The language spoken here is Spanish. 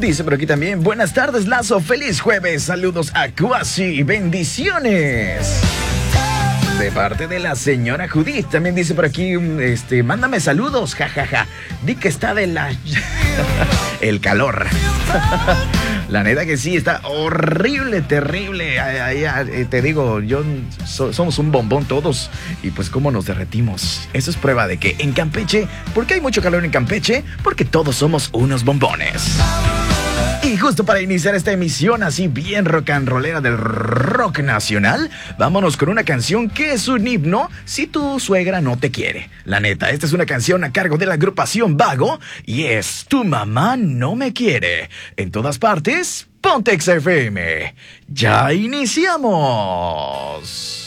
Dice por aquí también, buenas tardes, Lazo, feliz jueves, saludos a Cuasi, bendiciones. De parte de la señora Judith, también dice por aquí, mándame saludos, jajaja. Di que está de la... el calor. La neta que sí, está horrible, terrible. Te digo, somos un bombón todos. Y pues cómo nos derretimos. Eso es prueba de que en Campeche, ¿por qué hay mucho calor en Campeche? Porque todos somos unos bombones. Y justo para iniciar esta emisión así bien rock and rollera del rock nacional, vámonos con una canción que es un himno si tu suegra no te quiere. La neta, esta es una canción a cargo de la agrupación Vago y es Tu mamá no me quiere. En todas partes, Ponte XFM. ¡Ya iniciamos!